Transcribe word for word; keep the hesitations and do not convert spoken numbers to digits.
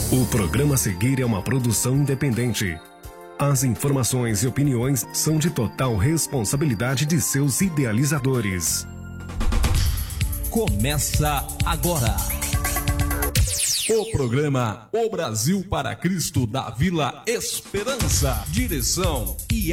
O programa a seguir é uma produção independente. As informações e opiniões são de total responsabilidade de seus idealizadores. Começa agora o programa O Brasil para Cristo da Vila Esperança. Direção e